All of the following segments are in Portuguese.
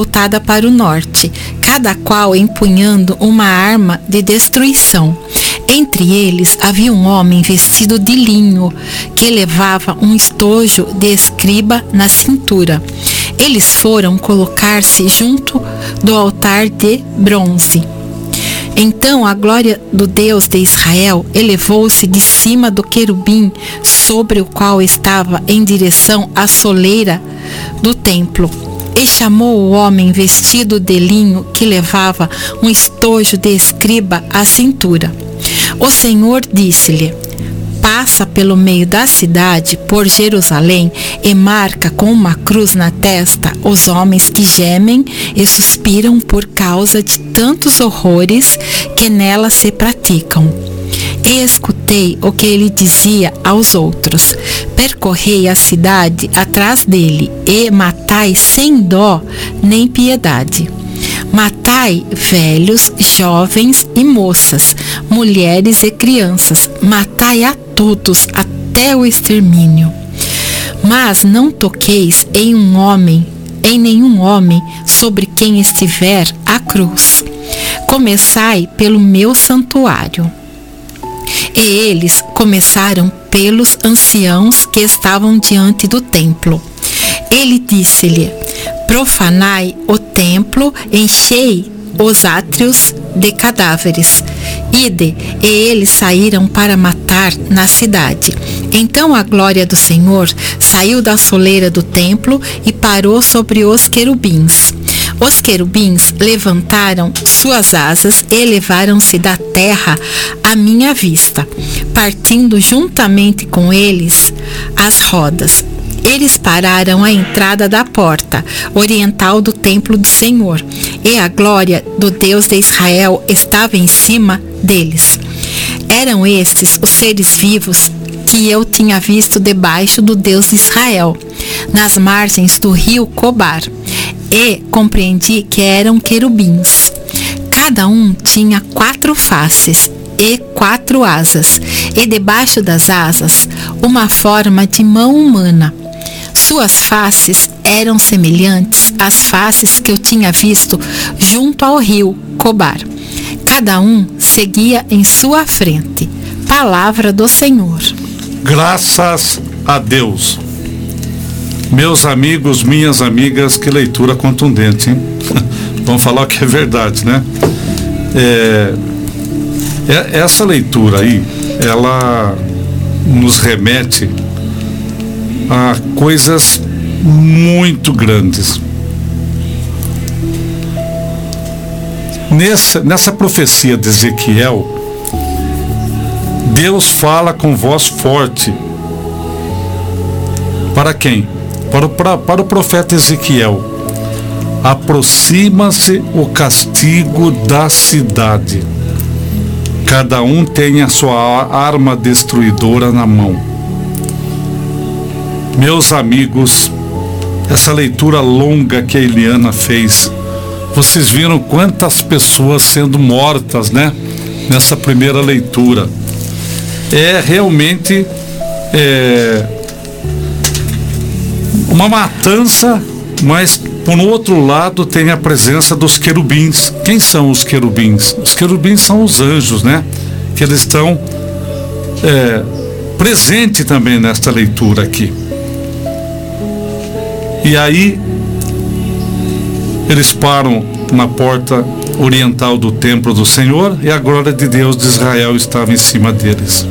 voltada para o norte, cada qual empunhando uma arma de destruição. Entre eles havia um homem vestido de linho, que levava um estojo de escriba na cintura. Eles foram colocar-se junto do altar de bronze. Então a glória do Deus de Israel elevou-se de cima do querubim sobre o qual estava em direção à soleira do templo. E chamou o homem vestido de linho que levava um estojo de escriba à cintura. O Senhor disse-lhe: passa pelo meio da cidade, por Jerusalém, e marca com uma cruz na testa os homens que gemem e suspiram por causa de tantos horrores que nela se praticam. E escutei o que ele dizia aos outros: percorrei a cidade atrás dele e matai sem dó nem piedade. Matai velhos, jovens e moças, mulheres e crianças, matai a todos até o extermínio. Mas não toqueis em nenhum homem sobre quem estiver a cruz. Começai pelo meu santuário. E eles começaram pelos anciãos que estavam diante do templo. Ele disse-lhe: profanai o templo, enchei os átrios de cadáveres. Ide, e eles saíram para matar na cidade. Então a glória do Senhor saiu da soleira do templo e parou sobre os querubins. Os querubins levantaram suas asas e elevaram-se da terra à minha vista, partindo juntamente com eles as rodas. Eles pararam à entrada da porta oriental do templo do Senhor, e a glória do Deus de Israel estava em cima deles. Eram estes os seres vivos que eu tinha visto debaixo do Deus de Israel, nas margens do rio Cobar, e compreendi que eram querubins. Cada um tinha 4 faces e 4 asas, e debaixo das asas uma forma de mão humana. Suas faces eram semelhantes às faces que eu tinha visto junto ao rio Cobar. Cada um seguia em sua frente. Palavra do Senhor. Graças a Deus. Meus amigos, minhas amigas, que leitura contundente, hein? Vamos falar o que é verdade, né? Essa leitura aí, ela nos remete a coisas muito grandes. Nessa profecia de Ezequiel, Deus fala com voz forte. Para quem? Para o profeta Ezequiel. Aproxima-se o castigo da cidade. Cada um tem a sua arma destruidora na mão. Meus amigos, essa leitura longa que a Eliana fez, vocês viram quantas pessoas sendo mortas, né? Nessa primeira leitura. Realmente uma matança, mas por outro lado tem a presença dos querubins. Quem são os querubins? Os querubins são os anjos, né? Que eles estão presentes também nesta leitura aqui. E aí eles param na porta oriental do templo do Senhor e a glória de Deus de Israel estava em cima deles.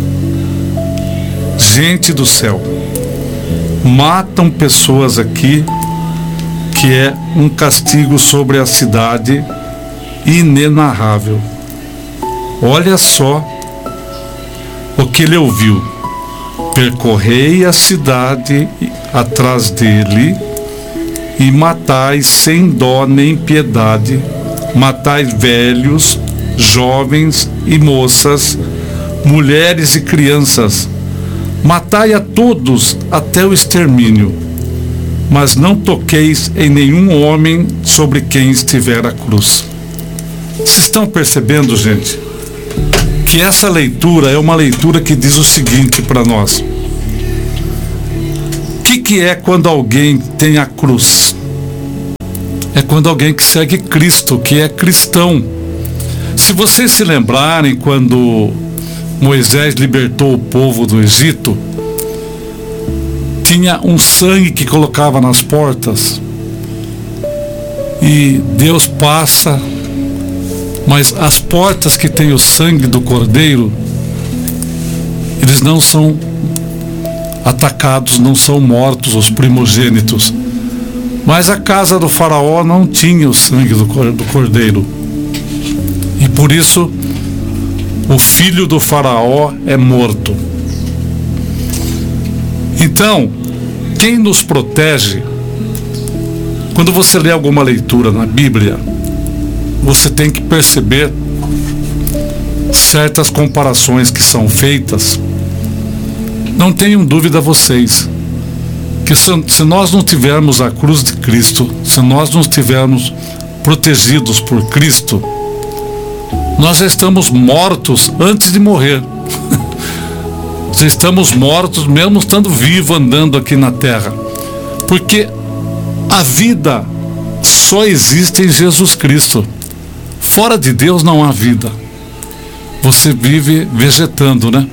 Gente do céu, matam pessoas aqui, que é um castigo sobre a cidade inenarrável. Olha só o que ele ouviu: percorrei a cidade atrás dele e matai sem dó nem piedade, matai velhos, jovens e moças, mulheres e crianças, matai a todos até o extermínio, mas não toqueis em nenhum homem sobre quem estiver a cruz. Vocês estão percebendo, gente, que essa leitura é uma leitura que diz o seguinte para nós: o que é quando alguém tem a cruz? é quando alguém que segue Cristo, que é cristão. Se vocês se lembrarem, quando Moisés libertou o povo do Egito, tinha um sangue que colocava nas portas, e Deus passa, mas as portas que tem o sangue do cordeiro, eles não são atacados, não são mortos os primogênitos. Mas a casa do faraó não tinha o sangue do cordeiro, e por isso o filho do faraó é morto. Então, quem nos protege? Quando você lê alguma leitura na Bíblia, você tem que perceber certas comparações que são feitas. Não tenham dúvida vocês, que se nós não tivermos a cruz de Cristo, se nós não estivermos protegidos por Cristo, nós já estamos mortos antes de morrer. Já estamos mortos mesmo estando vivos, andando aqui na terra. Porque a vida só existe em Jesus Cristo. Fora de Deus não há vida. Você vive vegetando, né?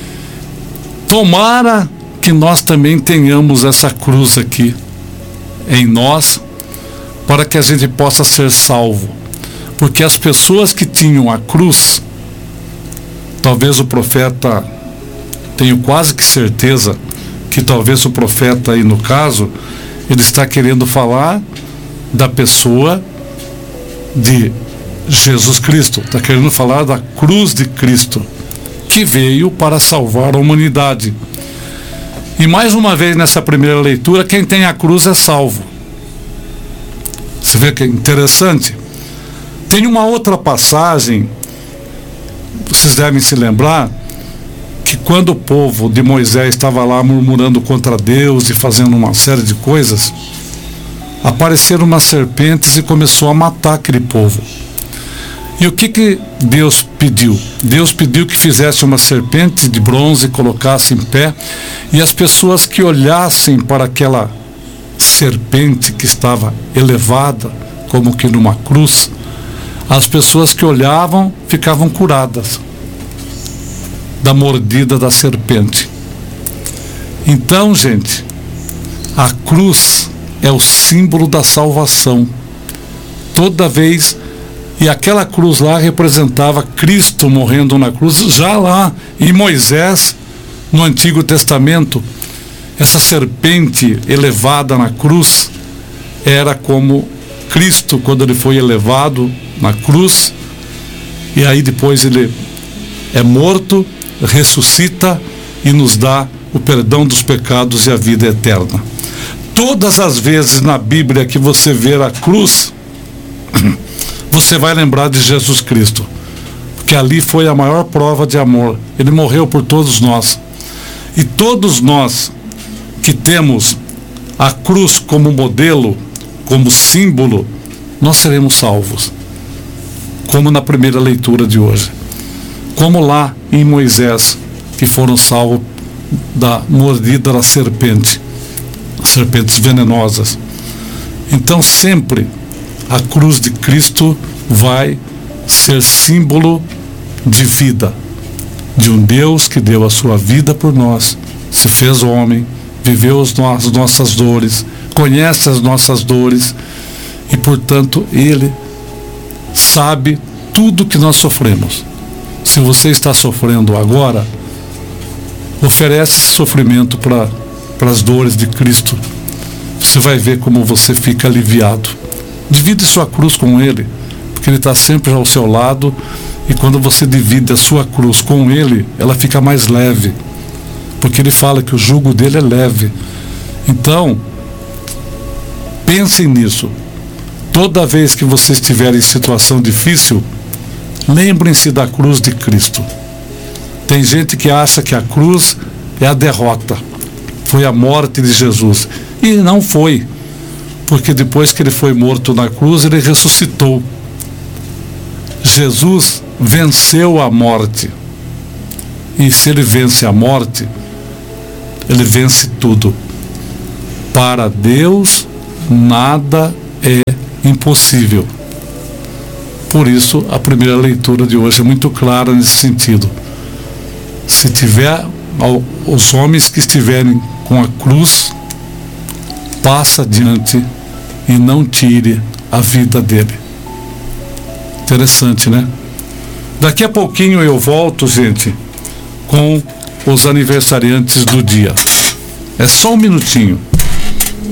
Tomara que nós também tenhamos essa cruz aqui em nós, para que a gente possa ser salvo. Porque as pessoas que tinham a cruz, talvez o profeta, tenho quase que certeza que talvez o profeta aí no caso, ele está querendo falar da pessoa de Jesus Cristo, está querendo falar da cruz de Cristo, que veio para salvar a humanidade. E mais uma vez nessa primeira leitura, quem tem a cruz é salvo. Você vê que é interessante? Tem uma outra passagem, vocês devem se lembrar, que quando o povo de Moisés estava lá murmurando contra Deus e fazendo uma série de coisas, apareceram umas serpentes e começou a matar aquele povo. E o que Deus pediu? Deus pediu que fizesse uma serpente de bronze e colocasse em pé, e as pessoas que olhassem para aquela serpente que estava elevada, como que numa cruz, as pessoas que olhavam ficavam curadas da mordida da serpente. Então, gente, a cruz é o símbolo da salvação. Toda vez, e aquela cruz lá representava Cristo morrendo na cruz. Já lá em Moisés, no Antigo Testamento, essa serpente elevada na cruz era como Cristo quando ele foi elevado na cruz, e aí depois ele é morto, ressuscita e nos dá o perdão dos pecados e a vida eterna. Todas as vezes na Bíblia que você ver a cruz, você vai lembrar de Jesus Cristo, porque ali foi a maior prova de amor. Ele morreu por todos nós, e todos nós que temos a cruz como modelo, como símbolo, nós seremos salvos, como na primeira leitura de hoje, como lá em Moisés, que foram salvos da mordida da serpente, as serpentes venenosas. Então sempre a cruz de Cristo vai ser símbolo de vida, de um Deus que deu a sua vida por nós, se fez homem, viveu as nossas dores, conhece as nossas dores, e portanto Ele sabe tudo que nós sofremos. Se você está sofrendo agora, oferece esse sofrimento para as dores de Cristo. Você vai ver como você fica aliviado. Divide sua cruz com Ele, porque Ele está sempre ao seu lado, e quando você divide a sua cruz com Ele, ela fica mais leve, porque Ele fala que o jugo dele é leve. Então, pensem nisso. Toda vez que você estiver em situação difícil, lembrem-se da cruz de Cristo. Tem gente que acha que a cruz é a derrota, foi a morte de Jesus, e não foi, porque depois que ele foi morto na cruz, ele ressuscitou. Jesus venceu a morte, e se ele vence a morte, ele vence tudo. Para Deus nada é impossível. Por isso, a primeira leitura de hoje é muito clara nesse sentido. Se tiver os homens que estiverem com a cruz, passa adiante e não tire a vida dele. Interessante, né? Daqui a pouquinho eu volto, gente, com os aniversariantes do dia. É só um minutinho.